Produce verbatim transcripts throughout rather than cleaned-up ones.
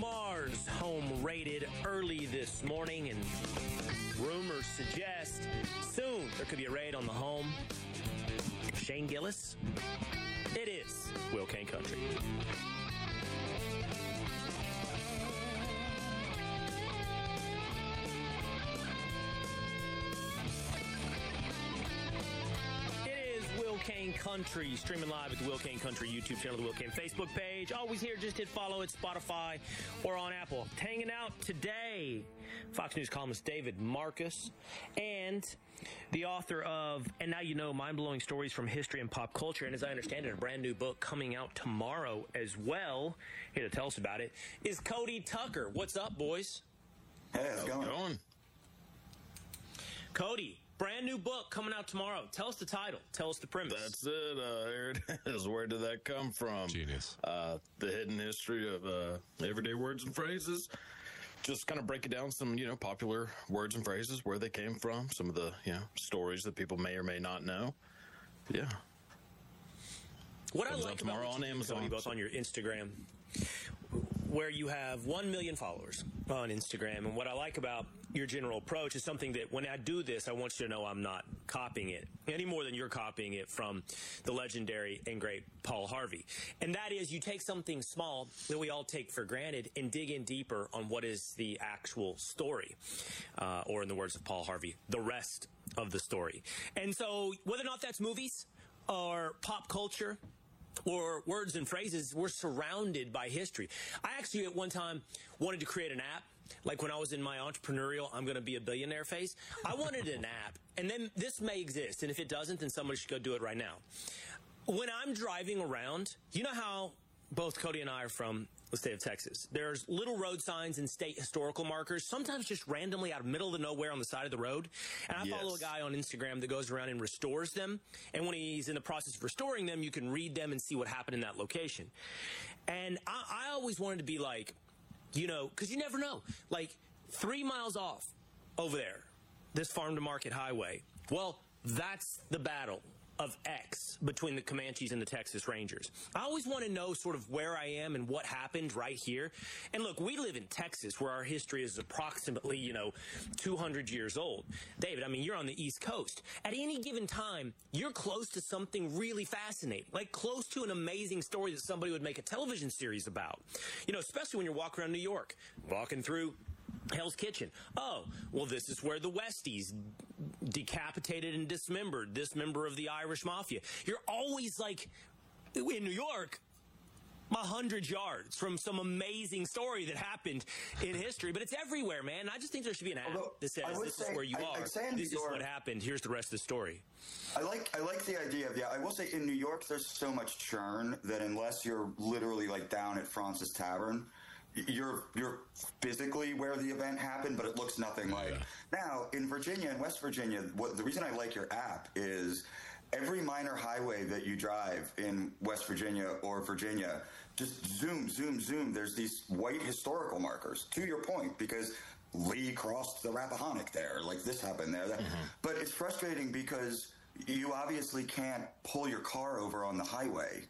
Mars home rated early this morning, and rumors suggest soon there could be a raid on the home. Shane Gillis. It is Will Kane Country. Kane Country, streaming live at the Will Kane Country YouTube channel, the Will Kane Facebook page. Always here, just hit follow at Spotify or on Apple. Hanging out today, Fox News columnist David Marcus and the author of And Now You Know, Mind-Blowing Stories from History and Pop Culture. And as I understand it, a brand new book coming out tomorrow as well. Here to tell us about it is Cody Tucker. What's up, boys? Hey, how's it going? going? Cody. Brand new book coming out tomorrow. Tell us the title. Tell us the premise. That's it. Uh, here it is. Where did that come from? Genius. Uh, the hidden history of uh, everyday words and phrases. Just kind of breaking down some, you know, popular words and phrases, where they came from, some of the, you know, stories that people may or may not know. Yeah. What Comes I like out tomorrow about on Amazon, Cody, both on your Instagram, where you have one million followers on Instagram. And what I like about your general approach is something that when I do this, I want you to know I'm not copying it any more than you're copying it from the legendary and great Paul Harvey. And that is, you take something small that we all take for granted and dig in deeper on what is the actual story, uh, or in the words of Paul Harvey, the rest of the story. And so whether or not that's movies or pop culture, or words and phrases, we're surrounded by history. I actually at one time wanted to create an app, like when I was in my entrepreneurial, I'm going to be a billionaire phase. I wanted an app, and then this may exist, and if it doesn't, then somebody should go do it right now. When I'm driving around, you know how both Cody and I are from the state of Texas. There's little road signs and state historical markers, sometimes just randomly out of the middle of nowhere on the side of the road. And I yes. follow a guy on Instagram that goes around and restores them. And when he's in the process of restoring them, you can read them and see what happened in that location. And I, I always wanted to be like, you know, because you never know. Like, three miles off over there, this farm to market highway, well, that's the battle of X between the Comanches and the Texas Rangers. I always want to know sort of where I am and what happened right here. And look, we live in Texas, where our history is approximately, you know, two hundred years old. David, I mean, you're on the East Coast. At any given time, you're close to something really fascinating, like close to an amazing story that somebody would make a television series about. You know, especially when you're walking around New York, walking through Hell's Kitchen. Oh, well, this is where the Westies decapitated and dismembered this member of the Irish Mafia. You're always like, in New York, a hundred yards from some amazing story that happened in history, but it's everywhere, man. I just think there should be an app Although, that says this say, is where you I, are. This is York, what happened. Here's the rest of the story. I like I like the idea of, yeah, I will say in New York, there's so much churn that unless you're literally like down at Francis Tavern, You're you're physically where the event happened, but it looks nothing like. Yeah. Now, in Virginia and West Virginia, what, the reason I like your app is every minor highway that you drive in West Virginia or Virginia, just zoom, zoom, zoom. There's these white historical markers, to your point, because Lee crossed the Rappahannock there, like this happened there. That, mm-hmm. But it's frustrating because you obviously can't pull your car over on the highway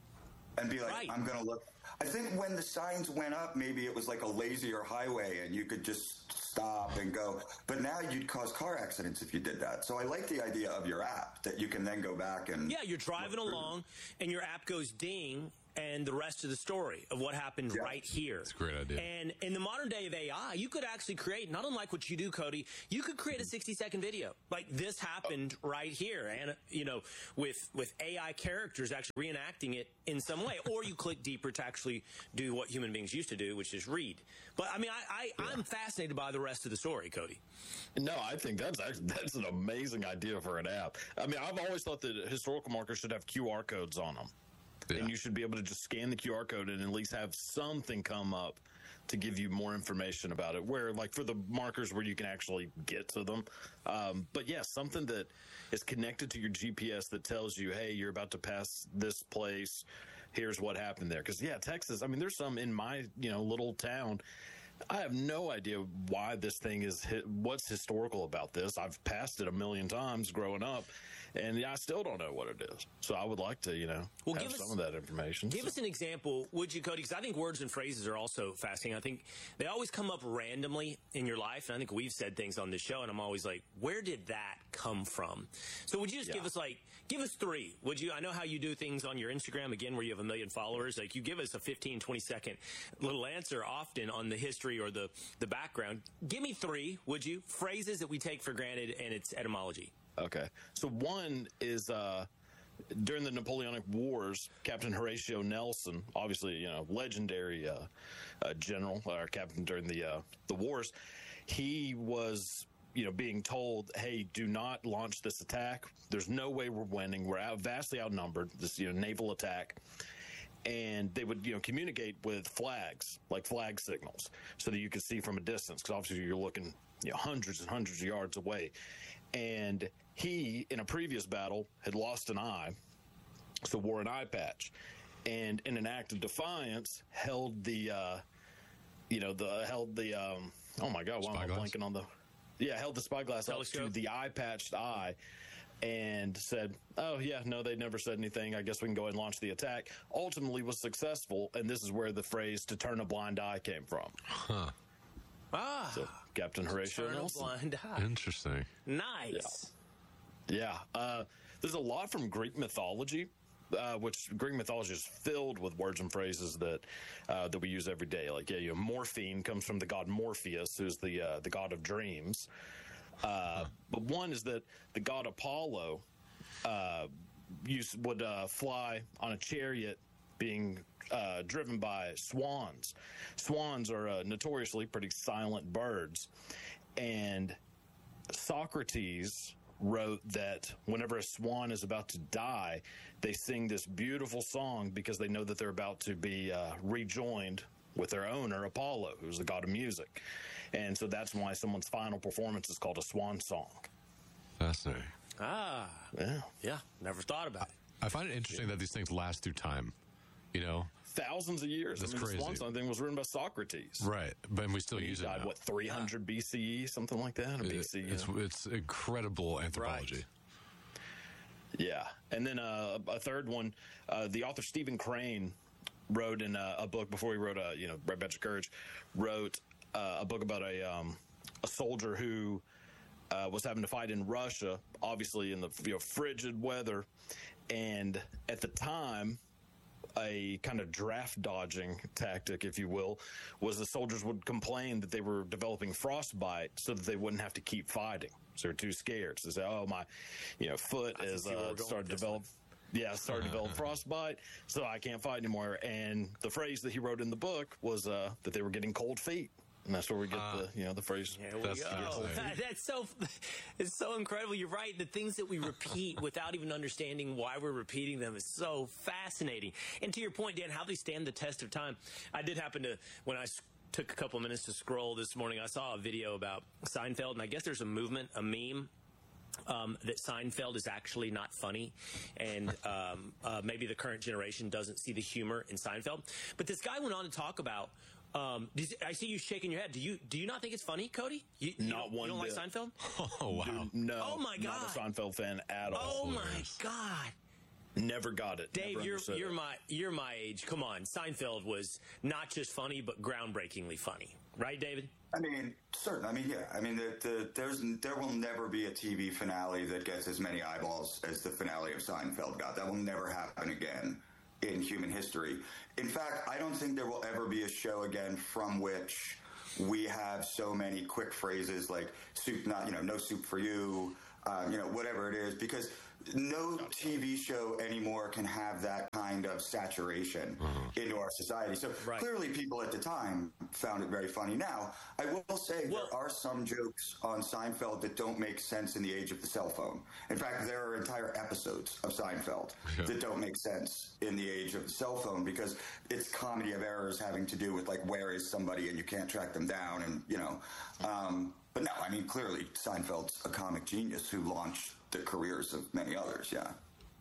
and be like, right. I'm going to look. I think when the signs went up, maybe it was like a lazier highway and you could just stop and go. But now you'd cause car accidents if you did that. So I like the idea of your app that you can then go back and... Yeah, you're driving along and your app goes ding, and the rest of the story of what happened yeah. right here. That's a great idea. And in the modern day of A I, you could actually create, not unlike what you do, Cody, you could create a sixty-second video. Like, this happened oh. right here. And, you know, with, with A I characters actually reenacting it in some way. Or you click deeper to actually do what human beings used to do, which is read. But, I mean, I, I, yeah. I'm fascinated by the rest of the story, Cody. No, I think that's actually, that's an amazing idea for an app. I mean, I've always thought that historical markers should have Q R codes on them. Yeah. And you should be able to just scan the Q R code and at least have something come up to give you more information about it, where like for the markers where you can actually get to them. Um, but yeah, something that is connected to your G P S that tells you, hey, you're about to pass this place. Here's what happened there. Because, yeah, Texas, I mean, there's some in my, you know, little town. I have no idea why this thing is, what's historical about this. I've passed it a million times growing up, And yeah, I still don't know what it is. So I would like to, you know, well, have give some us, of that information. Give so. us an example, would you, Cody? Because I think words and phrases are also fascinating. I think they always come up randomly in your life. And I think we've said things on this show, and I'm always like, where did that come from? So would you just yeah. give us, like, give us three, would you? I know how you do things on your Instagram, again, where you have a million followers. Like, you give us a fifteen, twenty second little answer often on the history or the, the background. Give me three, would you? Phrases that we take for granted and its etymology. Okay. So one is uh, during the Napoleonic Wars, Captain Horatio Nelson, obviously, you know, legendary uh, uh, general or captain during the uh, the wars, he was, you know, being told, hey, do not launch this attack. There's no way we're winning. We're out, vastly outnumbered, this, you know, naval attack. And they would, you know, communicate with flags, like flag signals, so that you could see from a distance, because obviously you're looking, you know, hundreds and hundreds of yards away. And he, in a previous battle, had lost an eye, so wore an eye patch. And in an act of defiance, held the, uh, you know, the held the, um, oh my God, why am I blanking on the, yeah, held the spyglass up to the eye-patched eye and said, oh, yeah, no, they never said anything. I guess we can go ahead and launch the attack. Ultimately was successful, and this is where the phrase "to turn a blind eye" came from. Huh. Ah. So, Captain Horatio turn Nelson. A blind eye. Interesting. Nice. Yeah. yeah. Uh, there's a lot from Greek mythology, uh, which Greek mythology is filled with words and phrases that uh, that we use every day. Like, yeah, you know, morphine comes from the god Morpheus, who's the uh, the god of dreams. Uh, huh. But one is that the god Apollo uh, used, would uh, fly on a chariot being uh, driven by swans. Swans are uh, notoriously pretty silent birds. And Socrates wrote that whenever a swan is about to die, they sing this beautiful song because they know that they're about to be uh, rejoined with their owner, Apollo, who's the god of music. And so that's why someone's final performance is called a swan song. Fascinating. Ah. Yeah. Yeah. Never thought about it. I find it interesting yeah. that these things last through time, you know? Thousands of years. That's I mean, crazy. The swan song thing was written by Socrates. Right. But we still he use died, it now. What, three hundred yeah. B C E, something like that? Or it, B C, it's, you know? it's incredible anthropology. Right. Yeah. And then uh, a third one, uh, the author Stephen Crane wrote in a, a book before he wrote a, you know, Red Badge of Courage, wrote uh, a book about a um, a soldier who uh, was having to fight in Russia, obviously in the, you know, frigid weather. And at the time, a kind of draft dodging tactic, if you will, was the soldiers would complain that they were developing frostbite so that they wouldn't have to keep fighting. So they're too scared. So they say, oh, my, you know, foot I is uh, started to develop. Yeah, started to develop frostbite, so I can't fight anymore. And the phrase that he wrote in the book was uh, that they were getting cold feet. And that's where we get uh, the, you know, the phrase. There we that's go. That's so, it's so incredible. You're right. The things that we repeat without even understanding why we're repeating them is so fascinating. And to your point, Dan, how they stand the test of time. I did happen to, when I took a couple minutes to scroll this morning, I saw a video about Seinfeld, and I guess there's a movement, a meme, Um, that Seinfeld is actually not funny, and um, uh, maybe the current generation doesn't see the humor in Seinfeld. But this guy went on to talk about. Um, does, I see you shaking your head. Do you do you not think it's funny, Cody? You, you not don't, one. You don't bit. like Seinfeld? Oh wow! Dude, no. Oh my god! Not a Seinfeld fan at all. Oh my god! Never got it. Dave, Never you're you're it. my you're my age. Come on, Seinfeld was not just funny, but groundbreakingly funny, right, David? I mean, certain. I mean, yeah. I mean, the, the, there's there will never be a T V finale that gets as many eyeballs as the finale of Seinfeld got. That will never happen again in human history. In fact, I don't think there will ever be a show again from which we have so many quick phrases like "soup, not you know, no soup for you," um, you know, whatever it is, because no T V show anymore can have that kind of saturation uh-huh. into our society. So right. clearly people at the time found it very funny. Now, I will say well, there are some jokes on Seinfeld that don't make sense in the age of the cell phone. In fact, there are entire episodes of Seinfeld yeah. that don't make sense in the age of the cell phone because it's comedy of errors having to do with, like, where is somebody and you can't track them down and, you know. Um, but no, I mean, clearly Seinfeld's a comic genius who launched the careers of many others, yeah.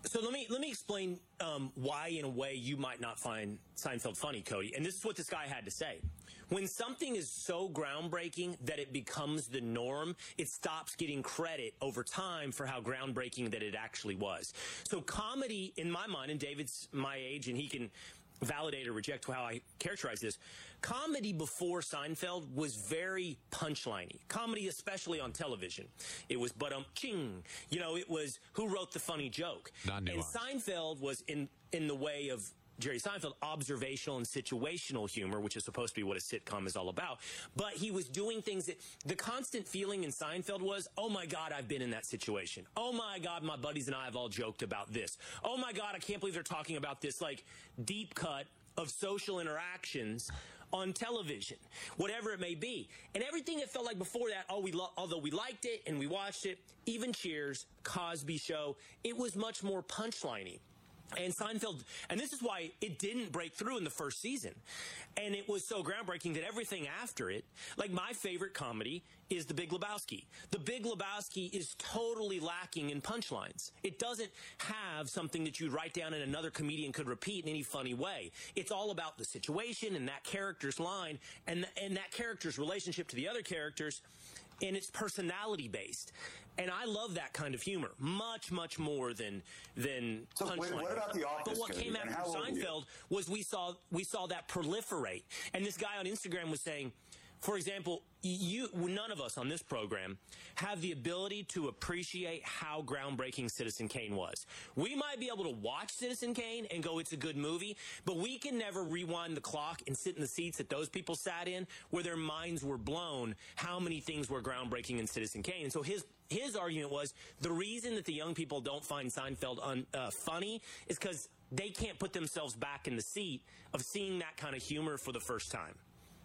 So let me let me explain um, why, in a way, you might not find Seinfeld funny, Cody. And this is what this guy had to say. When something is so groundbreaking that it becomes the norm, it stops getting credit over time for how groundbreaking that it actually was. So comedy, in my mind, and David's my age, and he can validate or reject how I characterize this. Comedy before Seinfeld was very punchliney. Comedy, especially on television. It was but-um-ching. You know, it was who wrote the funny joke. Not and Seinfeld was in, in the way of Jerry Seinfeld, observational and situational humor, which is supposed to be what a sitcom is all about. But he was doing things that the constant feeling in Seinfeld was, oh my God, I've been in that situation. Oh my God, my buddies and I have all joked about this. Oh my God, I can't believe they're talking about this like deep cut of social interactions on television, whatever it may be. And everything it felt like before that, oh, we lo- although we liked it and we watched it, even Cheers, Cosby Show, it was much more punchliney. And Seinfeld, and this is why it didn't break through in the first season. And it was so groundbreaking that everything after it, like my favorite comedy is The Big Lebowski. The Big Lebowski is totally lacking in punchlines. It doesn't have something that you'd write down and another comedian could repeat in any funny way. It's all about the situation and that character's line and, and that character's relationship to the other characters. And it's personality based. And I love that kind of humor much, much more than than so punchline. Wait, what about The Office? But what came after Seinfeld was we saw we saw that proliferate. And this guy on Instagram was saying, for example, you none of us on this program have the ability to appreciate how groundbreaking Citizen Kane was. We might be able to watch Citizen Kane and go, it's a good movie, but we can never rewind the clock and sit in the seats that those people sat in where their minds were blown how many things were groundbreaking in Citizen Kane. And so his his argument was the reason that the young people don't find Seinfeld un, uh, funny is because they can't put themselves back in the seat of seeing that kind of humor for the first time.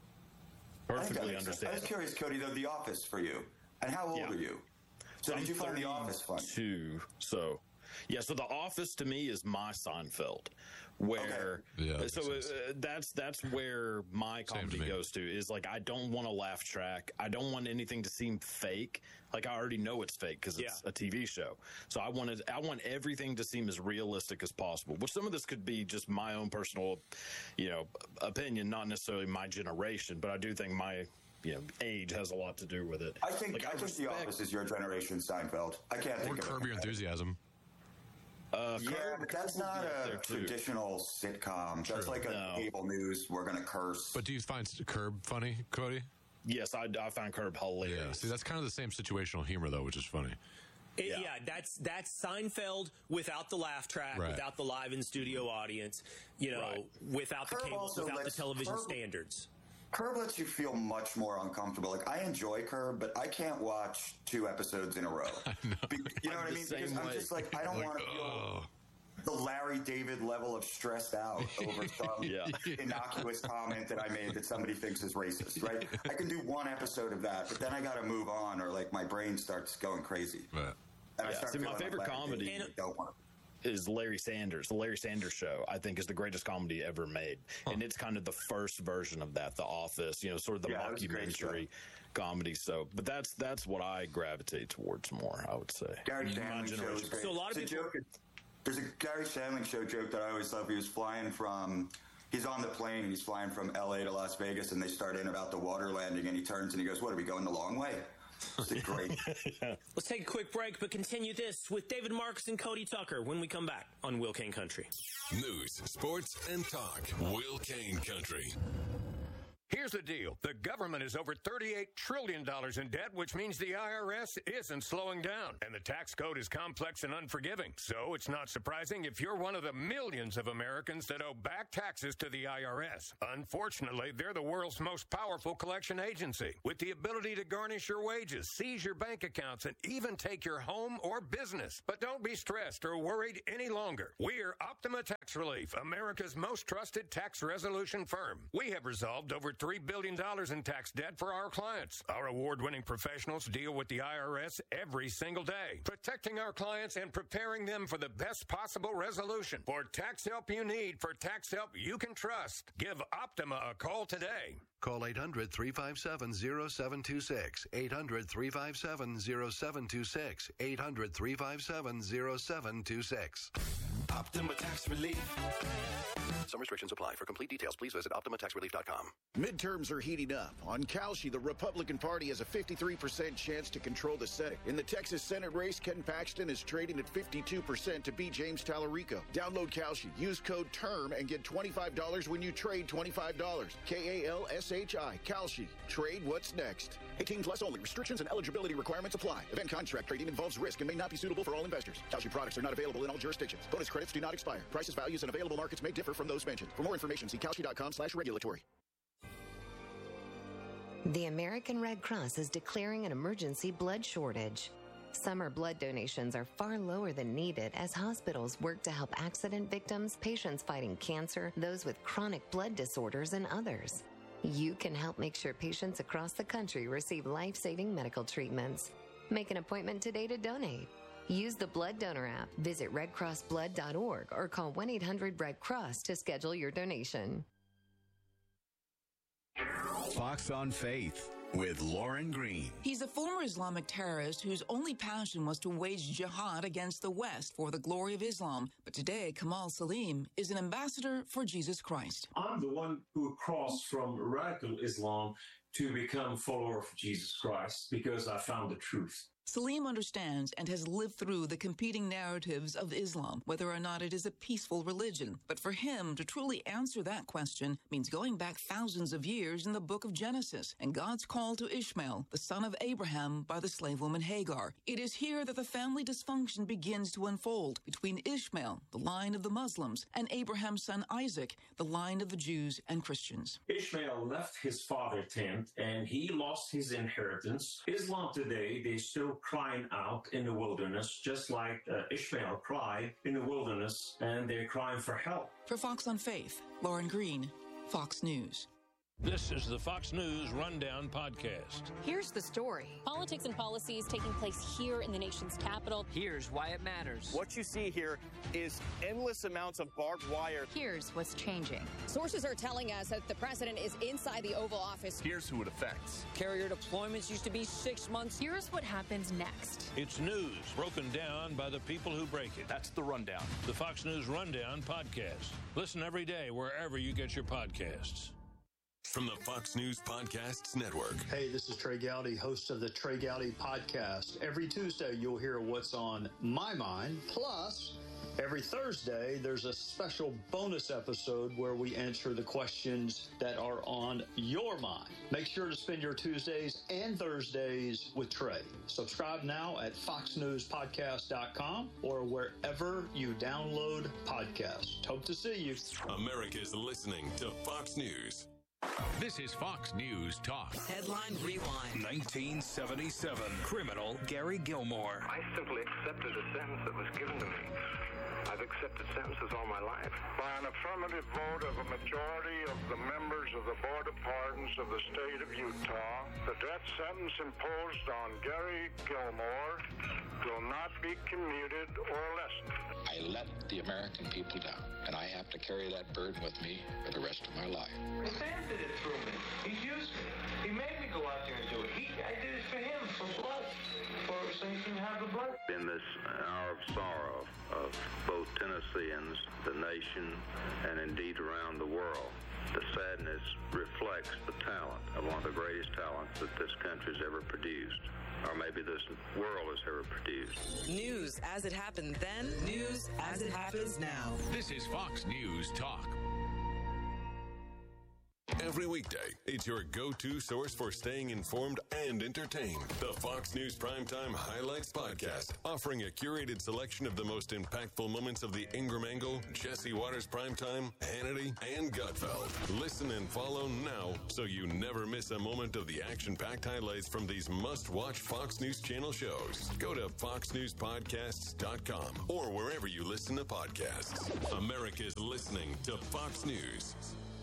Perfectly understand. I was curious, Cody, though, The Office for you. And how old Yeah. are you? So I'm did you find The Office fun? Two. So, yeah, so The Office to me is my Seinfeld. Where okay. yeah, that so uh, that's that's where my comedy to goes to is like I don't want a laugh track. I don't want anything to seem fake. Like I already know it's fake because it's yeah. a T V show. So I wanted I want everything to seem as realistic as possible. Which some of this could be just my own personal, you know, opinion, not necessarily my generation, but I do think my you know age has a lot to do with it. I think like, I, I think respect, The Office is your generation Seinfeld. I can't think or of Curb Your Enthusiasm. Uh, yeah, Curb, but that's not a traditional sitcom. That's True. like a no. cable news. We're going to curse. But do you find Curb funny, Cody? Yes, I, I find Curb hilarious. Yeah, see, that's kind of the same situational humor, though, which is funny. It, yeah. yeah, that's that's Seinfeld without the laugh track, right. without the live in studio audience, you know, right. without Curb the cable, without the television Curb, standards. Curb lets you feel much more uncomfortable. Like I enjoy Curb, but I can't watch two episodes in a row. know. Be, you know I'm what I mean? Because way. I'm just like I don't like, want to feel oh. the Larry David level of stressed out over some yeah. innocuous comment that I made that somebody thinks is racist. Right? I can do one episode of that, but then I got to move on, or like my brain starts going crazy. Right. And I Yeah. start See, my feeling favorite like Larry comedy- David, I don't want to. is Larry Sanders. The Larry Sanders Show, I think, is the greatest comedy ever made. Huh. And it's kind of the first version of that, The Office, you know, sort of the Yeah, mockumentary comedy. So, but that's that's what I gravitate towards more, I would say. Gary My Shandling show is generation. great. So a lot of It's people- joke. There's a Gary Shandling show joke that I always love. He was flying from, he's on the plane and he's flying from L A to Las Vegas, and they start in about the water landing, and he turns and he goes, "What, are we going the long way?" It's great. Let's take a quick break, but continue this with David Marcus and Cody Tucker when we come back on Will Kane Country. News, sports, and talk. Will Kane Country. Here's the deal. The government is over thirty-eight trillion dollars in debt, which means the I R S isn't slowing down. And the tax code is complex and unforgiving. So it's not surprising if you're one of the millions of Americans that owe back taxes to the I R S. Unfortunately, they're the world's most powerful collection agency, with the ability to garnish your wages, seize your bank accounts, and even take your home or business. But don't be stressed or worried any longer. We're Optima Tax Tax Relief, America's most trusted tax resolution firm. We have resolved over three billion dollars in tax debt for our clients. Our award-winning professionals deal with the I R S every single day, protecting our clients and preparing them for the best possible resolution. For tax help you need, for tax help you can trust, give Optima a call today. Call eight hundred, three five seven, zero seven two six, eight hundred, three five seven, zero seven two six, eight hundred, three five seven, zero seven two six. Optima Tax Relief. Some restrictions apply. For complete details, please visit optima tax relief dot com. Midterms are heating up. On Kalshi, the Republican Party has a fifty-three percent chance to control the Senate. In the Texas Senate race, Ken Paxton is trading at fifty-two percent to beat James Tallarico. Download Kalshi. Use code TERM and get twenty-five dollars when you trade twenty-five dollars. K A L S H I. Kalshi. Trade what's next. eighteen plus only. Restrictions and eligibility requirements apply. Event contract trading involves risk and may not be suitable for all investors. Kalshi products are not available in all jurisdictions. Bonus credits do not expire. Prices, values, and available markets may differ from those mentioned. For more information, see kalshi dot com slash regulatory. The American Red Cross is declaring an emergency blood shortage. Summer blood donations are far lower than needed as hospitals work to help accident victims, patients fighting cancer, those with chronic blood disorders, and others. You can help make sure patients across the country receive life-saving medical treatments. Make an appointment today to donate. Use the Blood Donor app, visit red cross blood dot org, or call one eight hundred red cross to schedule your donation. Fox on Faith with Lauren Green. He's a former Islamic terrorist whose only passion was to wage jihad against the West for the glory of Islam. But today, Kamal Salim is an ambassador for Jesus Christ. I'm the one who crossed from radical Islam to become a follower of Jesus Christ because I found the truth. Salim understands and has lived through the competing narratives of Islam, whether or not it is a peaceful religion. But for him, to truly answer that question means going back thousands of years in the book of Genesis and God's call to Ishmael, the son of Abraham, by the slave woman Hagar. It is here that the family dysfunction begins to unfold between Ishmael, the line of the Muslims, and Abraham's son Isaac, the line of the Jews and Christians. Ishmael left his father's tent and he lost his inheritance. Islam today, they still crying out in the wilderness, just like uh, Ishmael cried in the wilderness, and they're crying for help. For Fox on Faith, Lauren Green, Fox News. This is the Fox News Rundown Podcast. Here's the story. Politics and policies taking place here in the nation's capital. Here's why it matters. What you see here is endless amounts of barbed wire. Here's what's changing. Sources are telling us that the president is inside the Oval Office. Here's who it affects. Carrier deployments used to be six months. Here's what happens next. It's news broken down by the people who break it. That's the Rundown. The Fox News Rundown Podcast. Listen every day wherever you get your podcasts. From the Fox News Podcasts Network. Hey, this is Trey Gowdy, host of the Trey Gowdy Podcast. Every Tuesday, you'll hear what's on my mind. Plus, every Thursday, there's a special bonus episode where we answer the questions that are on your mind. Make sure to spend your Tuesdays and Thursdays with Trey. Subscribe now at fox news podcast dot com or wherever you download podcasts. Hope to see you. America's listening to Fox News. This is Fox News Talk. Headline Rewind. nineteen seventy-seven. Criminal Gary Gilmore. I simply accepted a sentence that was given to me. I've accepted sentences all my life. By an affirmative vote of a majority of the members of the Board of Pardons of the state of Utah, the death sentence imposed on Gary Gilmore will not be commuted or lessened. I let the American people down, and I have to carry that burden with me for the rest of my life. Sam did it through me. He used me. He made me go out there and do it. He, I did it for him, for blood, for so he can have the blood. In this hour of sorrow of both Tennesseans, the nation, and indeed around the world, the sadness reflects the talent of one of the greatest talents that this country's ever produced, or maybe this world has ever produced. News as it happened then, news as it happens now. This is Fox News Talk. Every weekday, it's your go-to source for staying informed and entertained. The Fox News Primetime Highlights Podcast, offering a curated selection of the most impactful moments of the Ingram Angle, Jesse Waters Primetime, Hannity, and Gutfeld. Listen and follow now so you never miss a moment of the action-packed highlights from these must-watch Fox News Channel shows. Go to fox news podcasts dot com or wherever you listen to podcasts. America's listening to Fox News.